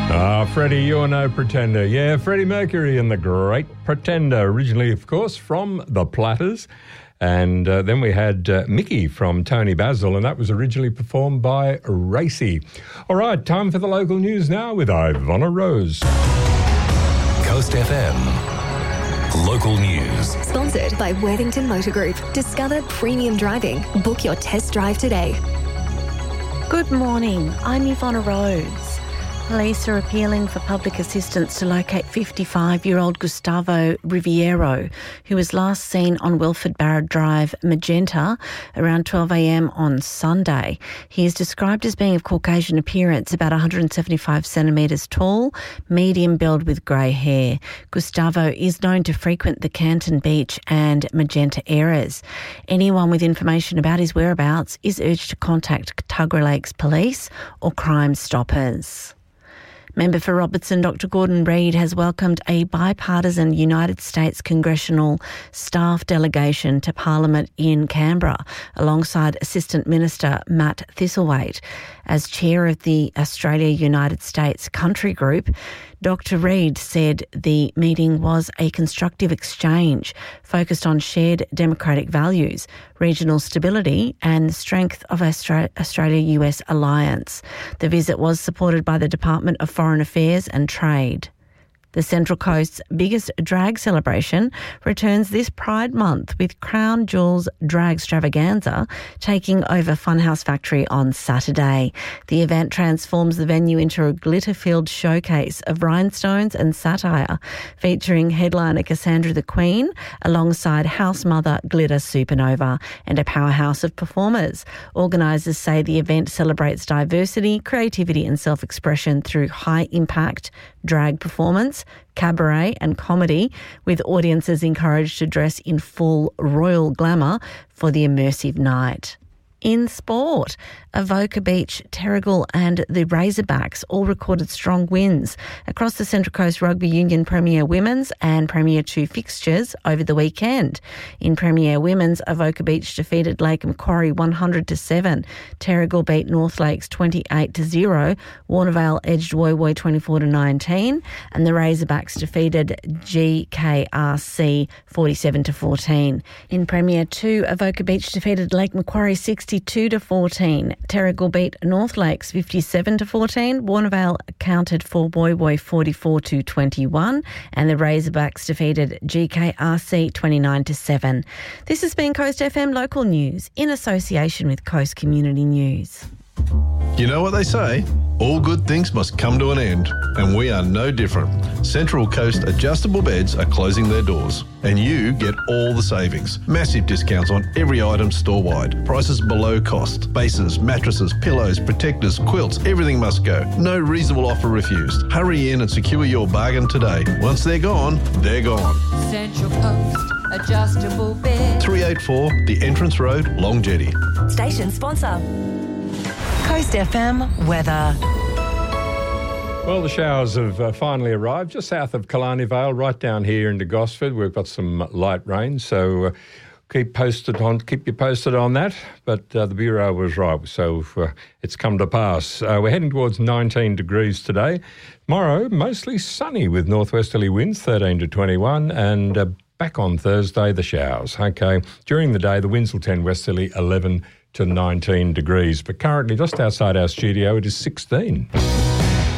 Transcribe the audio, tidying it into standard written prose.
Freddie, you're no pretender. Yeah, Freddie Mercury and the Great Pretender, originally, of course, from The Platters. And then we had Mickey from Tony Basil, and that was originally performed by Racy. All right, time for the local news now with Ivana Rose. Coast FM. Local news. Sponsored by Worthington Motor Group. Discover premium driving. Book your test drive today. Good morning. I'm Ivana Rose. Police are appealing for public assistance to locate 55-year-old Gustavo Riviero, who was last seen on Wilfred Barrett Drive, Magenta, around 12 a.m. on Sunday. He is described as being of Caucasian appearance, about 175 centimetres tall, medium build with grey hair. Gustavo is known to frequent the Canton Beach and Magenta areas. Anyone with information about his whereabouts is urged to contact Tuggerah Lakes Police or Crime Stoppers. Member for Robertson, Dr Gordon Reid, has welcomed a bipartisan United States congressional staff delegation to Parliament in Canberra, alongside Assistant Minister Matt Thistlethwaite. As chair of the Australia-United States Country Group, Dr Reid said the meeting was a constructive exchange focused on shared democratic values, regional stability and the strength of Australia-US alliance. The visit was supported by the Department of Foreign Affairs and Trade. The Central Coast's biggest drag celebration returns this Pride Month, with Crown Jewels Drag Extravaganza taking over Funhouse Factory on Saturday. The event transforms the venue into a glitter-filled showcase of rhinestones and satire, featuring headliner Cassandra the Queen alongside house mother Glitter Supernova and a powerhouse of performers. Organisers say the event celebrates diversity, creativity and self-expression through high-impact drag performance, cabaret and comedy, with audiences encouraged to dress in full royal glamour for the immersive night. In sport, Avoca Beach, Terrigal and the Razorbacks all recorded strong wins across the Central Coast Rugby Union Premier Women's and Premier 2 fixtures over the weekend. In Premier Women's, Avoca Beach defeated Lake Macquarie 100-7. Terrigal beat North Lakes 28-0. Warnervale edged Woy Woy 24-19. And the Razorbacks defeated GKRC 47-14. In Premier 2, Avoca Beach defeated Lake Macquarie 62-14. Terrigal beat North Lakes 57-14. Warnervale counted for Woy Woy 44-21, and the Razorbacks defeated GKRC 29-7. This has been Coast FM Local News in association with Coast Community News. You know what they say? All good things must come to an end, and we are no different. Central Coast Adjustable Beds are closing their doors, and you get all the savings. Massive discounts on every item store-wide. Prices below cost. Bases, mattresses, pillows, protectors, quilts, everything must go. No reasonable offer refused. Hurry in and secure your bargain today. Once they're gone, they're gone. Central Coast Adjustable Beds. 384 The Entrance Road, Long Jetty. Station sponsor. Coast FM weather. Well, the showers have finally arrived just south of Killarney Vale, right down here into Gosford. We've got some light rain, so keep you posted on that. But the Bureau was right, so it's come to pass. We're heading towards 19 degrees today. Tomorrow, mostly sunny with northwesterly winds, 13 to 21, and back on Thursday, the showers. Okay, during the day, the winds will turn westerly, 11 to 19 degrees. But currently, just outside our studio, it is 16.